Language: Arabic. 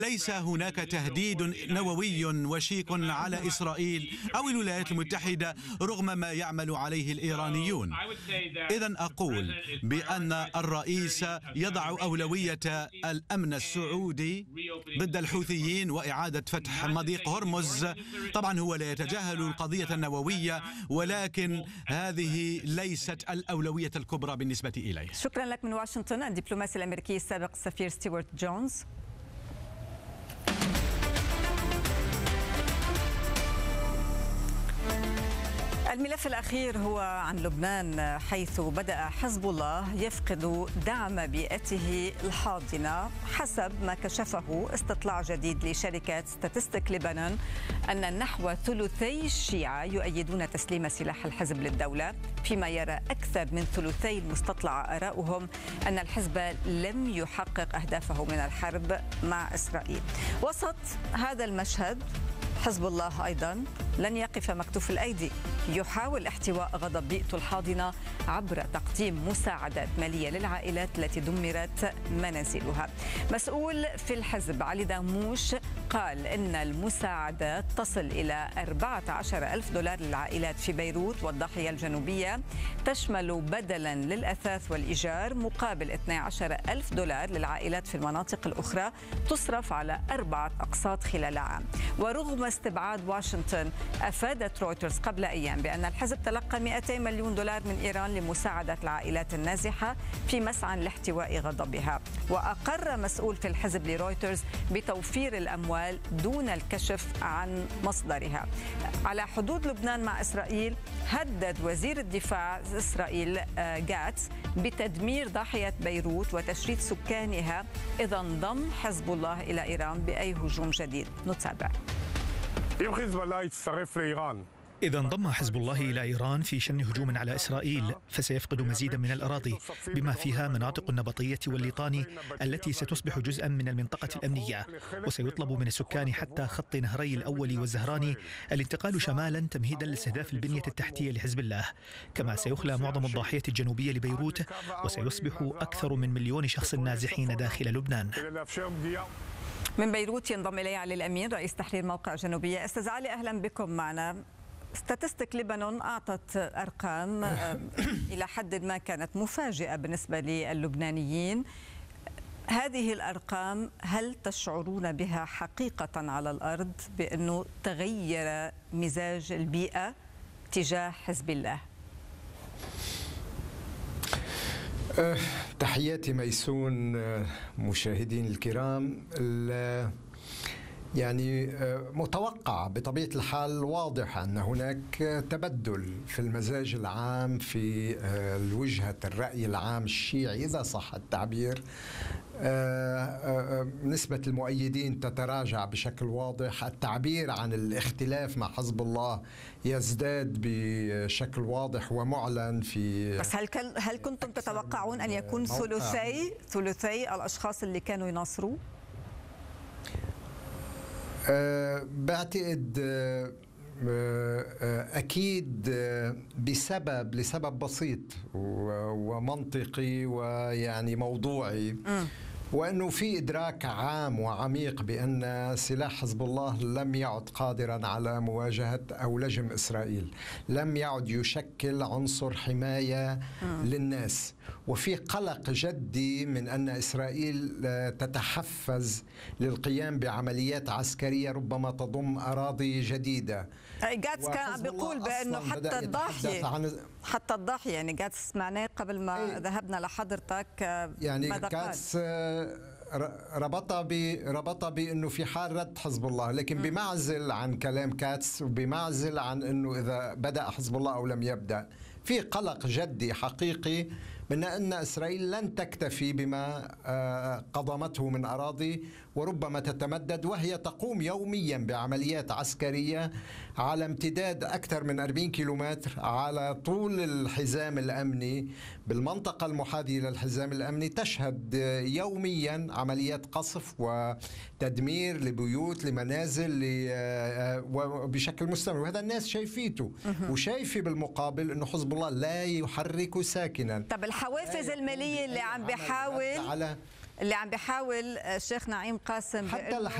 ليس هناك تهديد نووي وشيك على إسرائيل أو الولايات المتحدة رغم ما يعمل عليه الإيرانيون. إذن أقول بأن الرئيس يضع أولوية الأمن السعودي ضد الحوثيين وإعادة فتح مضيق هرمز. طبعا هو لا يتجاهل القضية النووية، ولكن هذه ليست الأولوية الكبرى بالنسبة إليه. شكرا لك من واشنطن الدبلوماسي الأمريكي السابق السفير ستيوارت جونز. الملف الأخير هو عن لبنان، حيث بدأ حزب الله يفقد دعم بيئته الحاضنة حسب ما كشفه استطلاع جديد لشركة ستاتستيك لبنان، أن نحو ثلثي الشيعة يؤيدون تسليم سلاح الحزب للدولة، فيما يرى أكثر من ثلثي المستطلع آراؤهم أن الحزب لم يحقق أهدافه من الحرب مع إسرائيل. وسط هذا المشهد حزب الله أيضا لن يقف مكتوف الأيدي، يحاول احتواء غضب بيئته الحاضنة عبر تقديم مساعدات مالية للعائلات التي دمرت منازلها. مسؤول في الحزب علي داموش قال إن المساعدات تصل إلى 14,000 دولار للعائلات في بيروت والضاحية الجنوبية، تشمل بدلا للأثاث والإيجار مقابل 12,000 دولار للعائلات في المناطق الأخرى، تصرف على 4 أقساط خلال عام. ورغم استبعاد واشنطن، أفادت رويترز قبل أيام بأن الحزب تلقى 200 مليون دولار من إيران لمساعدة العائلات النازحة في مسعى لاحتواء غضبها. وأقر مسؤول في الحزب لرويترز بتوفير الأموال دون الكشف عن مصدرها. على حدود لبنان مع إسرائيل، هدد وزير الدفاع إسرائيل غاتس بتدمير ضاحية بيروت وتشريد سكانها إذا انضم حزب الله إلى إيران بأي هجوم جديد. نتابع. إذا انضم حزب الله إلى إيران في شن هجوم على إسرائيل فسيفقد مزيدا من الأراضي بما فيها مناطق النبطية والليطاني التي ستصبح جزءا من المنطقة الأمنية، وسيطلب من السكان حتى خط نهري الأول والزهراني الانتقال شمالا تمهيدا لاستهداف البنية التحتية لحزب الله. كما سيخلى معظم الضاحية الجنوبية لبيروت، وسيصبح أكثر من 1,000,000 شخص نازحين داخل لبنان. من بيروت ينضم إلي علي الأمين رئيس تحرير موقع جنوبية. أستاذ علي أهلا بكم معنا. ستاتستيك لبنان أعطت أرقام إلى حد ما كانت مفاجئة بالنسبة للبنانيين. هذه الأرقام هل تشعرون بها حقيقة على الأرض بأنه تغير مزاج البيئة تجاه حزب الله؟ تحياتي ميسون، مشاهدين الكرام. يعني متوقع بطبيعة الحال، واضح أن هناك تبدل في المزاج العام في الوجهة الرأي العام الشيعي إذا صح التعبير. نسبة المؤيدين تتراجع بشكل واضح، التعبير عن الاختلاف مع حزب الله يزداد بشكل واضح ومعلن في. بس هل كنتم تتوقعون أن يكون ثلثي الأشخاص اللي كانوا يناصروه؟ بعتقد أكيد لسبب بسيط ومنطقي ويعني موضوعي، وأنه في إدراك عام وعميق بأن سلاح حزب الله لم يعد قادرا على مواجهة أو لجم إسرائيل، لم يعد يشكل عنصر حماية للناس، وفي قلق جدي من أن إسرائيل تتحفز للقيام بعمليات عسكرية ربما تضم أراضي جديدة. غاتس كان بيقول بأنه حتى الضاحية يعني غاتس معناه قبل ما ذهبنا لحضرتك، يعني غاتس ربطها بأنه في حال رد حزب الله، لكن بمعزل عن كلام كاتس وبمعزل عن أنه إذا بدأ حزب الله أو لم يبدأ. في قلق جدي حقيقي من أن إسرائيل لن تكتفي بما قضمته من أراضي، وربما تتمدد، وهي تقوم يوميا بعمليات عسكرية على امتداد أكثر من 40 كيلومتر على طول الحزام الأمني بالمنطقة المحاذية للحزام الأمني، تشهد يوميا عمليات قصف وتدمير لبيوت لمنازل وبشكل مستمر، وهذا الناس شايفيته وشايفة بالمقابل أنه حزب الله لا يحرك ساكنا. طب الحوافز المالية اللي عم بيحاول اللي عم بيحاول الشيخ نعيم قاسم حتى